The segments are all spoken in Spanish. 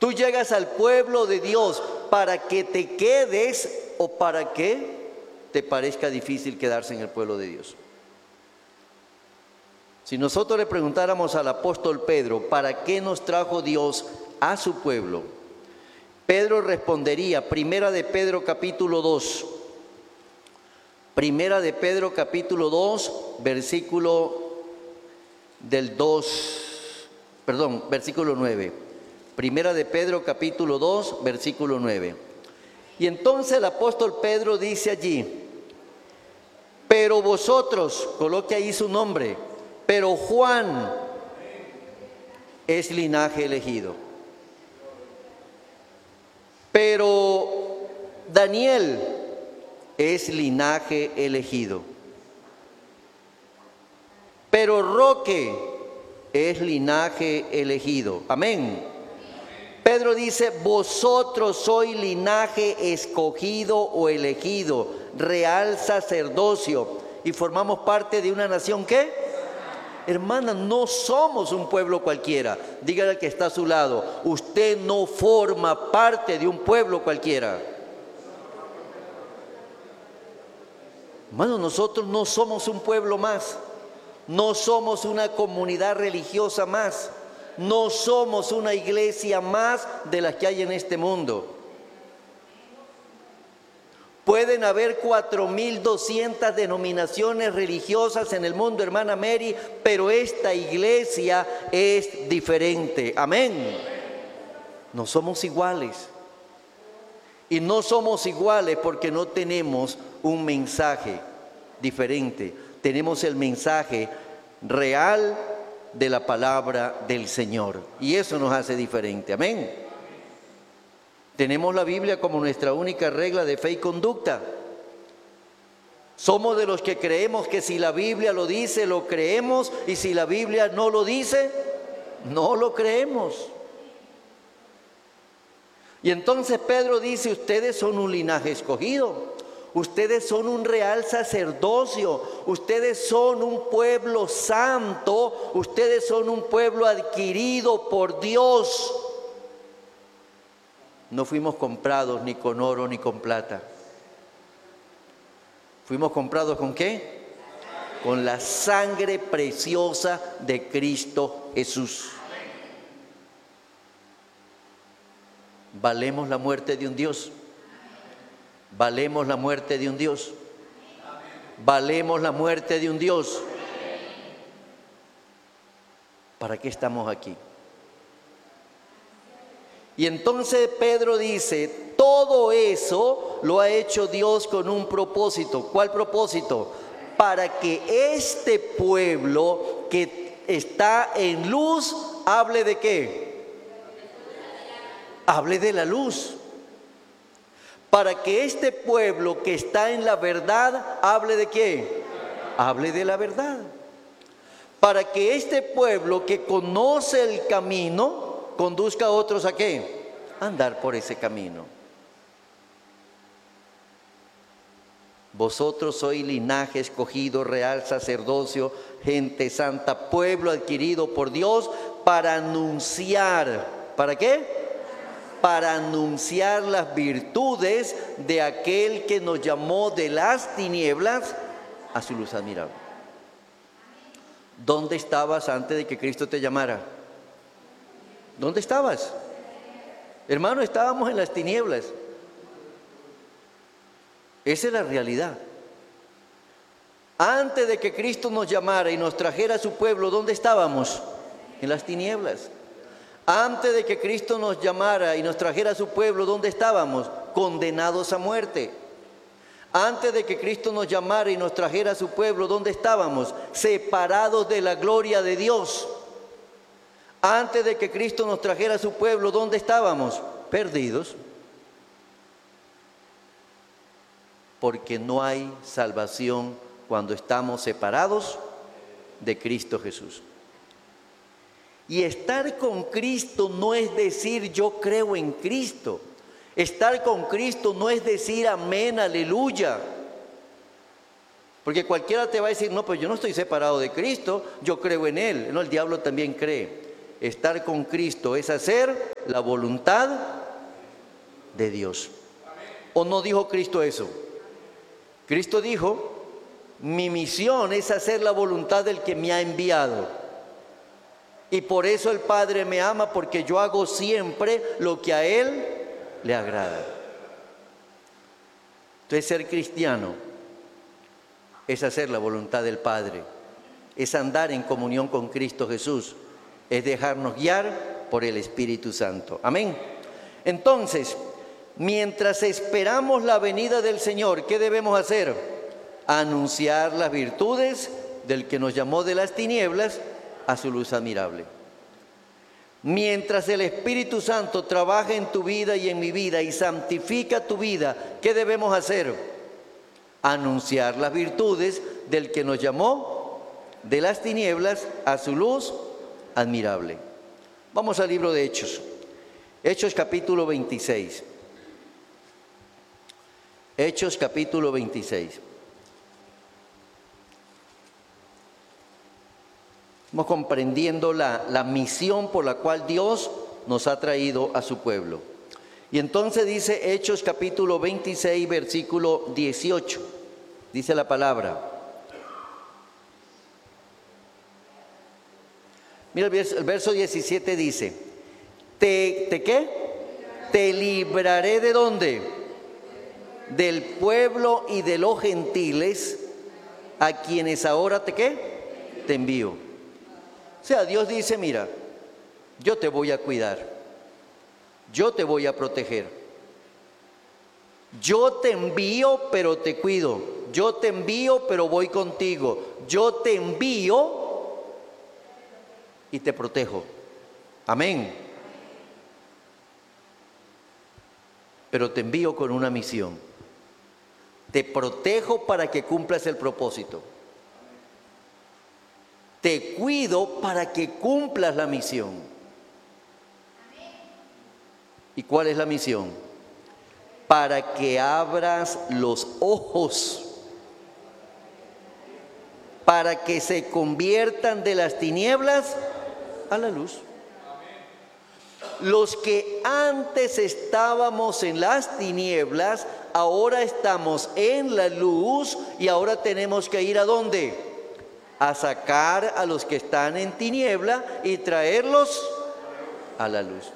Tú llegas al pueblo de Dios para que te quedes o para que te parezca difícil quedarse en el pueblo de Dios. Si nosotros le preguntáramos al apóstol Pedro, ¿para qué nos trajo Dios a su pueblo? Pedro respondería, Primera de Pedro capítulo 2, Primera de Pedro capítulo 2, versículo 9. Primera de Pedro capítulo 2, versículo 9. Y entonces el apóstol Pedro dice allí, pero vosotros, coloque ahí su nombre, pero Juan es linaje elegido. Pero Daniel es linaje elegido. Pero Roque es linaje elegido. Amén. Pedro dice, vosotros sois linaje escogido o elegido, real sacerdocio, y formamos parte de una nación, ¿qué? Hermana, no somos un pueblo cualquiera. Dígale al que está a su lado, usted no forma parte de un pueblo cualquiera. Hermano, nosotros no somos un pueblo más. No somos una comunidad religiosa más. No somos una iglesia más de las que hay en este mundo. Pueden haber 4.200 denominaciones religiosas en el mundo, hermana Mary, pero esta iglesia es diferente. Amén. No somos iguales. Y no somos iguales porque no tenemos un mensaje diferente. Tenemos el mensaje real de la palabra del Señor. Y eso nos hace diferente. Amén. Tenemos la Biblia como nuestra única regla de fe y conducta. Somos de los que creemos que si la Biblia lo dice, lo creemos, y si la Biblia no lo dice, no lo creemos. Y entonces Pedro dice, ustedes son un linaje escogido, ustedes son un real sacerdocio, ustedes son un pueblo santo, ustedes son un pueblo adquirido por Dios. No fuimos comprados ni con oro ni con plata. ¿Fuimos comprados con qué? Con la sangre preciosa de Cristo Jesús. ¿Valemos la muerte de un Dios? ¿Valemos la muerte de un Dios? ¿Valemos la muerte de un Dios? ¿Para qué estamos aquí? Y entonces Pedro dice, todo eso lo ha hecho Dios con un propósito. ¿Cuál propósito? Para que este pueblo que está en luz, ¿hable de qué? Hable de la luz. Para que este pueblo que está en la verdad, ¿hable de qué? Hable de la verdad. Para que este pueblo que conoce el camino, conduzca a otros ¿a qué? A andar por ese camino. Vosotros sois linaje escogido, real sacerdocio, gente santa, pueblo adquirido por Dios para anunciar. ¿Para qué? Para anunciar las virtudes de aquel que nos llamó de las tinieblas a su luz admirable. ¿Dónde estabas antes de que Cristo te llamara? ¿Dónde estabas? Hermano, estábamos en las tinieblas. Esa es la realidad. Antes de que Cristo nos llamara y nos trajera a su pueblo, ¿dónde estábamos? En las tinieblas. Antes de que Cristo nos llamara y nos trajera a su pueblo, ¿dónde estábamos? Condenados a muerte. Antes de que Cristo nos llamara y nos trajera a su pueblo, ¿dónde estábamos? Separados de la gloria de Dios. Antes de que Cristo nos trajera a su pueblo, ¿dónde estábamos? Perdidos. Porque no hay salvación cuando estamos separados de Cristo Jesús. Y estar con Cristo no es decir yo creo en Cristo. Estar con Cristo no es decir amén, aleluya. Porque cualquiera te va a decir, no, pues yo no estoy separado de Cristo, yo creo en Él. No, el diablo también cree. estar con Cristo es hacer la voluntad de Dios. ¿O no dijo Cristo eso? Cristo dijo, mi misión es hacer la voluntad del que me ha enviado. Y por eso el Padre me ama, porque yo hago siempre lo que a Él le agrada. Entonces, ser cristiano es hacer la voluntad del Padre, es andar en comunión con Cristo Jesús, es dejarnos guiar por el Espíritu Santo. Amén. Entonces, mientras esperamos la venida del Señor, ¿qué debemos hacer? Anunciar las virtudes del que nos llamó de las tinieblas a su luz admirable. Mientras el Espíritu Santo trabaja en tu vida y en mi vida y santifica tu vida, ¿qué debemos hacer? Anunciar las virtudes del que nos llamó de las tinieblas a su luz admirable. Vamos al libro de Hechos. Hechos capítulo 26. Hechos capítulo 26. Estamos comprendiendo la misión por la cual Dios nos ha traído a su pueblo. Y entonces dice Hechos capítulo 26, versículo 18. Dice la palabra. Mira el verso 17 dice, ¿qué? Te libraré ¿de dónde? Del pueblo y de los gentiles, a quienes ahora ¿qué? Te envío. O sea, Dios dice, mira, yo te voy a cuidar, yo te voy a proteger, yo te envío pero te cuido, yo te envío pero voy contigo, yo te envío y te protejo. Amén. Pero te envío con una misión, te protejo para que cumplas el propósito. Te cuido para que cumplas la misión. ¿Y cuál es la misión? Para que abras los ojos, para que se conviertan de las tinieblas a la luz. Los que antes estábamos en las tinieblas, ahora estamos en la luz y ahora tenemos que ir ¿a dónde? A sacar a los que están en tiniebla y traerlos a la luz.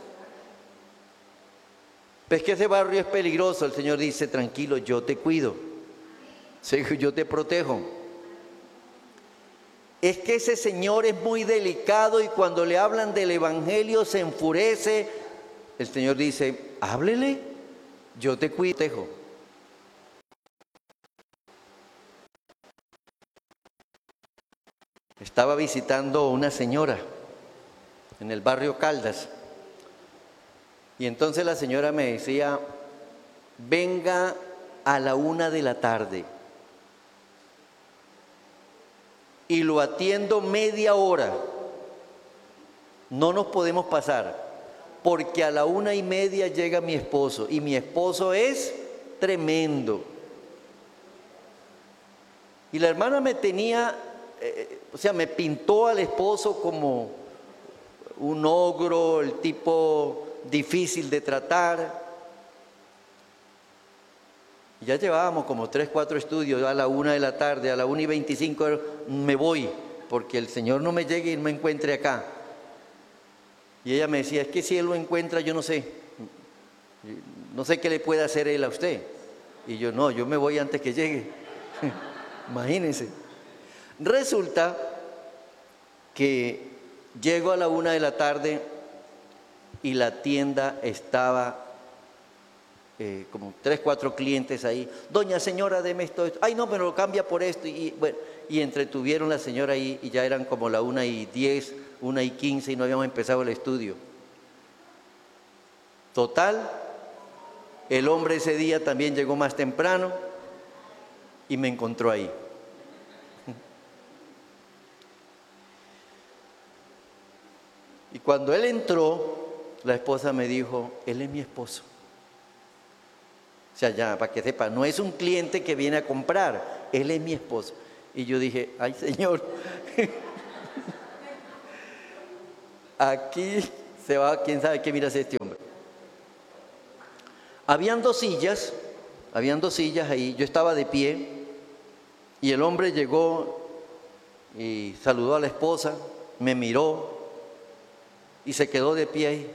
Pues que ese barrio es peligroso, el Señor dice, tranquilo, yo te cuido, yo te protejo. Es que ese señor es muy delicado y cuando le hablan del evangelio se enfurece. El Señor dice, háblele, yo te cuido, protejo. Estaba visitando una señora en el barrio Caldas y entonces la señora me decía, venga a la 1 de la tarde y lo atiendo media hora, no nos podemos pasar porque a la 1:30 llega mi esposo y mi esposo es tremendo. Y la hermana me tenía... me pintó al esposo como un ogro, el tipo difícil de tratar. Ya llevábamos como 3, 4 estudios, a la 1 de la tarde, a la 1:25 me voy, porque el Señor no me llegue y me encuentre acá. Y ella me decía, es que si Él lo encuentra, yo no sé qué le puede hacer Él a usted. Y yo, no, yo me voy antes que llegue. Imagínense. Resulta que llego a la 1 de la tarde y la tienda estaba como 3, 4 clientes ahí. Doña señora, deme esto. Ay, no, pero lo cambia por esto. Y bueno, y entretuvieron la señora ahí y ya eran como la 1:10, 1:15 y no habíamos empezado el estudio. Total, el hombre ese día también llegó más temprano y me encontró ahí. Y cuando él entró, la esposa me dijo, él es mi esposo. O sea, ya, para que sepa, no es un cliente que viene a comprar, él es mi esposo. Y yo dije, ay Señor. aquí se va, quién sabe qué mira este hombre. Habían dos sillas ahí, yo estaba de pie y el hombre llegó y saludó a la esposa, me miró y se quedó de pie ahí.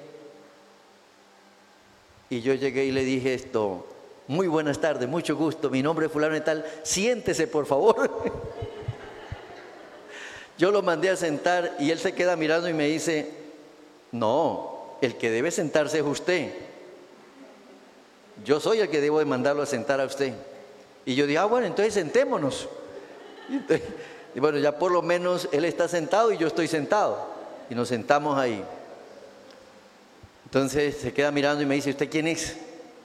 Y yo llegué y le dije esto: muy buenas tardes, mucho gusto, mi nombre es fulano y tal, siéntese por favor. Yo lo mandé a sentar y él se queda mirando y me dice: no, el que debe sentarse es usted. Yo soy el que debo de mandarlo a sentar a usted. Y yo dije: ah, bueno, entonces sentémonos. Y bueno, ya por lo menos él está sentado y yo estoy sentado. Y nos sentamos ahí. Entonces se queda mirando y me dice: ¿usted quién es?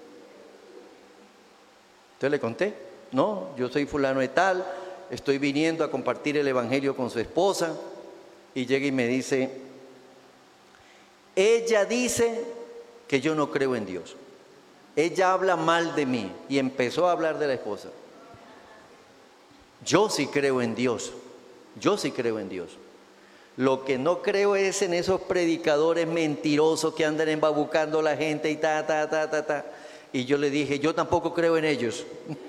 Entonces le conté: no, yo soy fulano de tal, estoy viniendo a compartir el evangelio con su esposa. Y llega y me dice: ella dice que yo no creo en Dios. Ella habla mal de mí. Y empezó a hablar de la esposa. Yo sí creo en Dios. Yo sí creo en Dios. Lo que no creo es en esos predicadores mentirosos que andan embabucando a la gente y ta. Y yo le dije: yo tampoco creo en ellos.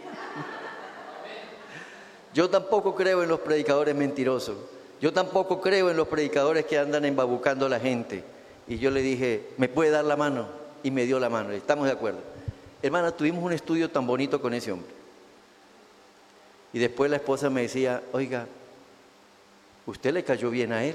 Yo tampoco creo en los predicadores mentirosos. Yo tampoco creo en los predicadores que andan embabucando a la gente. Y yo le dije: ¿me puede dar la mano? Y me dio la mano. Estamos de acuerdo. Hermana, tuvimos un estudio tan bonito con ese hombre. Y después la esposa me decía: oiga, usted le cayó bien a él.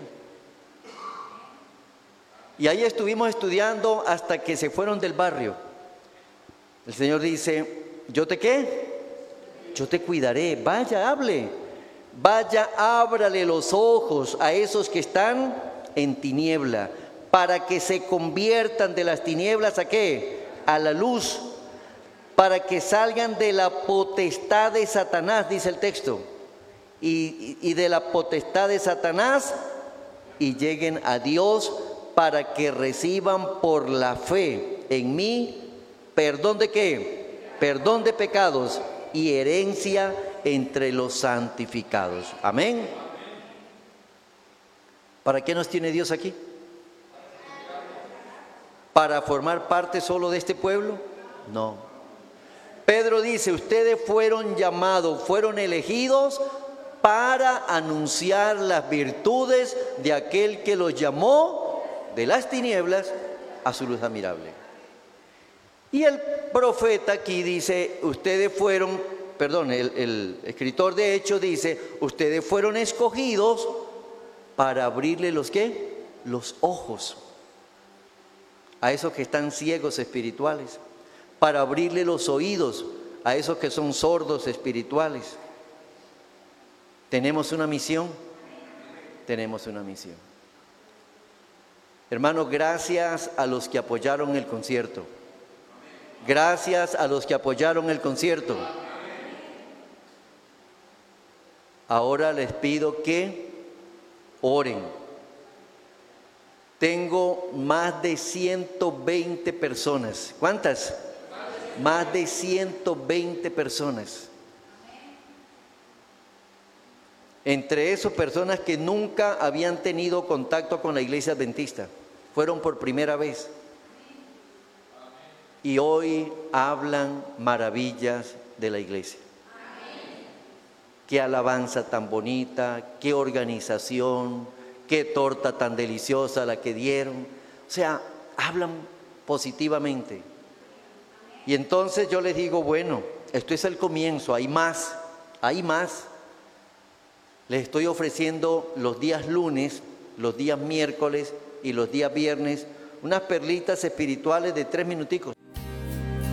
Y ahí estuvimos estudiando hasta que se fueron del barrio. El Señor dice: ¿yo te qué? Yo te cuidaré. Vaya, hable. Vaya, ábrale los ojos a esos que están en tiniebla, para que se conviertan de las tinieblas ¿a qué? A la luz, para que salgan de la potestad de Satanás, dice el texto, y de la potestad de Satanás y lleguen a Dios, para que reciban por la fe en mí perdón de qué, perdón de pecados y herencia entre los santificados. Amén. ¿Para qué nos tiene Dios aquí? ¿Para formar parte solo de este pueblo? No. Pedro dice: ustedes fueron llamados, fueron elegidos para anunciar las virtudes de aquel que los llamó de las tinieblas a su luz admirable. Y el profeta aquí dice: ustedes fueron, el escritor de Hechos dice: ustedes fueron escogidos para abrirle los ¿qué? Los ojos a esos que están ciegos espirituales, para abrirle los oídos a esos que son sordos espirituales. Tenemos una misión. Tenemos una misión. Hermanos, gracias a los que apoyaron el concierto. Gracias a los que apoyaron el concierto. Ahora les pido que oren. Tengo más de 120 personas. ¿Cuántas? Más de 120 personas. Entre esas personas que nunca habían tenido contacto con la iglesia adventista. Fueron por primera vez. Y hoy hablan maravillas de la iglesia. Qué alabanza tan bonita, qué organización, qué torta tan deliciosa la que dieron. O sea, hablan positivamente. Y entonces yo les digo: bueno, esto es el comienzo, hay más, hay más. Les estoy ofreciendo los días lunes, los días miércoles y los días viernes unas perlitas espirituales de 3 minuticos.